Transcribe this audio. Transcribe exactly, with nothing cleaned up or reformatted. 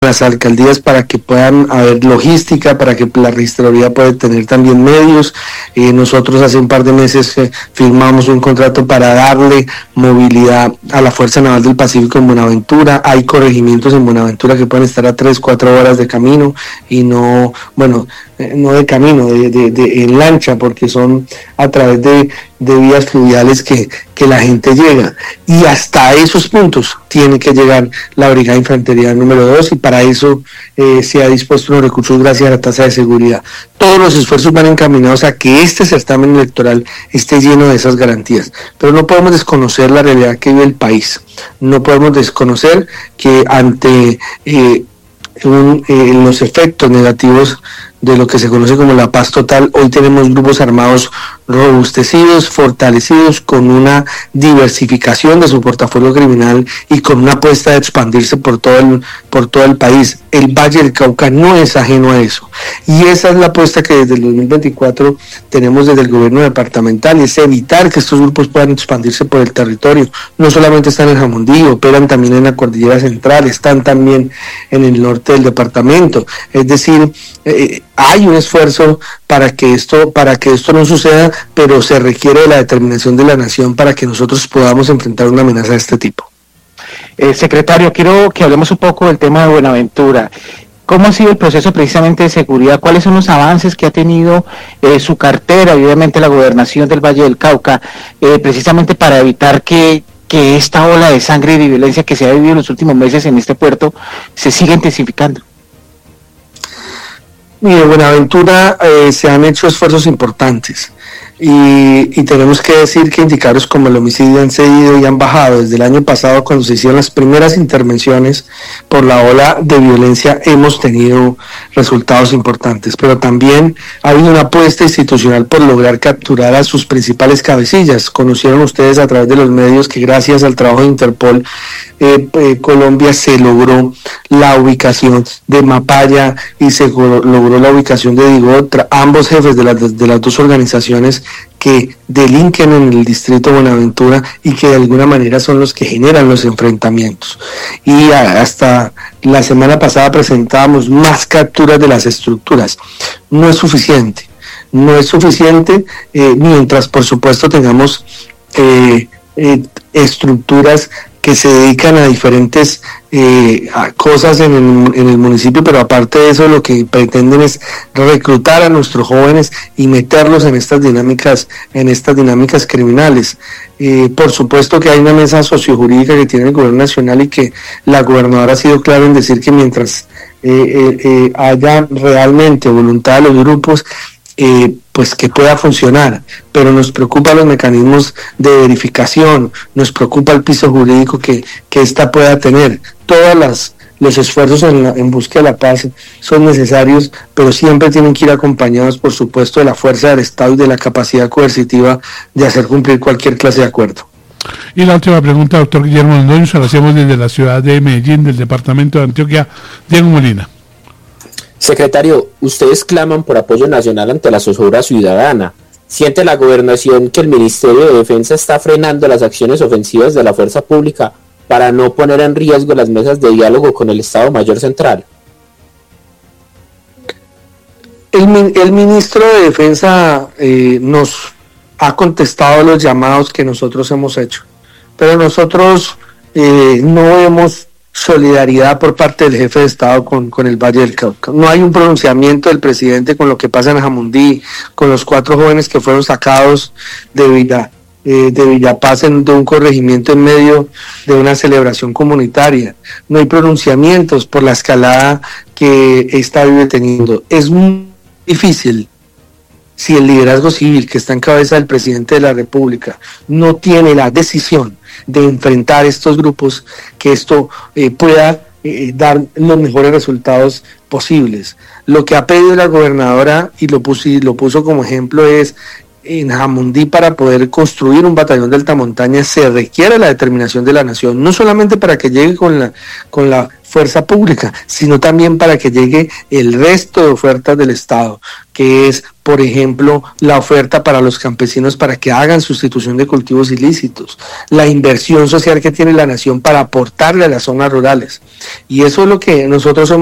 las alcaldías para que puedan haber logística, para que la registraduría pueda tener también medios. Eh, nosotros hace un par de meses eh, firmamos un contrato para darle movilidad a la Fuerza Naval del Pacífico en Buenaventura. Hay corregimientos en Buenaventura que pueden estar a tres, cuatro horas de camino y no, bueno, eh, no de camino, de, de, de, en lancha, porque son a través de, de vías fluviales que, que la gente llega. Y hasta esos puntos tiene que llegar la Brigada de Infantería número dos, y para eso eh, se ha dispuesto los recursos gracias a la tasa de seguridad. Todos los esfuerzos van encaminados a que este certamen electoral esté lleno de esas garantías, pero no podemos desconocer la realidad que vive el país. No podemos desconocer que ante eh, un, eh, los efectos negativos de lo que se conoce como la paz total, hoy tenemos grupos armados robustecidos, fortalecidos, con una diversificación de su portafolio criminal y con una apuesta de expandirse por todo el, por todo el país. El Valle del Cauca no es ajeno a eso, y esa es la apuesta que desde el dos mil veinticuatro tenemos desde el gobierno departamental, y es evitar que estos grupos puedan expandirse por el territorio. No solamente están en Jamundí, operan también en la Cordillera Central, están también en el norte del departamento. Es decir, eh, hay un esfuerzo para que esto, para que esto no suceda, pero se requiere de la determinación de la nación para que nosotros podamos enfrentar una amenaza de este tipo. Eh, secretario, quiero que hablemos un poco del tema de Buenaventura. ¿Cómo ha sido el proceso precisamente de seguridad? ¿Cuáles son los avances que ha tenido eh, su cartera, obviamente la gobernación del Valle del Cauca, eh, precisamente para evitar que, que esta ola de sangre y de violencia que se ha vivido en los últimos meses en este puerto se siga intensificando? Mire, Buenaventura eh, se han hecho esfuerzos importantes. Y, y tenemos que decir que indicadores como el homicidio han cedido y han bajado. Desde el año pasado, cuando se hicieron las primeras intervenciones por la ola de violencia, hemos tenido resultados importantes, pero también ha habido una apuesta institucional por lograr capturar a sus principales cabecillas. Conocieron ustedes a través de los medios que gracias al trabajo de Interpol, eh, eh, Colombia se logró la ubicación de Mapaya y se logró la ubicación de Digot, ambos jefes de, la, de las dos organizaciones que delinquen en el distrito de Buenaventura y que de alguna manera son los que generan los enfrentamientos. Y hasta la semana pasada presentábamos más capturas de las estructuras. No es suficiente, no es suficiente eh, mientras por supuesto tengamos eh, eh, estructuras que se dedican a diferentes eh, a cosas en el, en el municipio, pero aparte de eso lo que pretenden es reclutar a nuestros jóvenes y meterlos en estas dinámicas, en estas dinámicas criminales. Eh, por supuesto que hay una mesa sociojurídica que tiene el gobierno nacional y que la gobernadora ha sido clara en decir que mientras eh, eh, eh, haya realmente voluntad de los grupos, Eh, pues que pueda funcionar, pero nos preocupan los mecanismos de verificación, nos preocupa el piso jurídico que, que ésta pueda tener. Todas las los esfuerzos en, la, en búsqueda de la paz son necesarios, pero siempre tienen que ir acompañados, por supuesto, de la fuerza del Estado y de la capacidad coercitiva de hacer cumplir cualquier clase de acuerdo. Y la última pregunta, doctor Guillermo Londoño, se la hacemos desde la ciudad de Medellín, del departamento de Antioquia. Diego Molina. Secretario, ustedes claman por apoyo nacional ante la zozobra ciudadana. ¿Siente la gobernación que el Ministerio de Defensa está frenando las acciones ofensivas de la fuerza pública para no poner en riesgo las mesas de diálogo con el Estado Mayor Central? El, el ministro de Defensa eh, nos ha contestado los llamados que nosotros hemos hecho, pero nosotros eh, no vemos solidaridad por parte del jefe de Estado con, con el Valle del Cauca. No hay un pronunciamiento del presidente con lo que pasa en Jamundí, con los cuatro jóvenes que fueron sacados de Villa, eh, de Villapaz en, de un corregimiento en medio de una celebración comunitaria. No hay pronunciamientos por la escalada que esta vive teniendo. Es muy difícil si el liderazgo civil que está en cabeza del presidente de la República no tiene la decisión de enfrentar estos grupos, que esto eh, pueda eh, dar los mejores resultados posibles. Lo que ha pedido la gobernadora, y lo puso, y lo puso como ejemplo, es en Jamundí para poder construir un batallón de alta montaña se requiere la determinación de la nación, no solamente para que llegue con la, con la fuerza pública, sino también para que llegue el resto de ofertas del Estado, que es, por ejemplo, la oferta para los campesinos para que hagan sustitución de cultivos ilícitos, la inversión social que tiene la nación para aportarle a las zonas rurales. Y eso es lo que nosotros hemos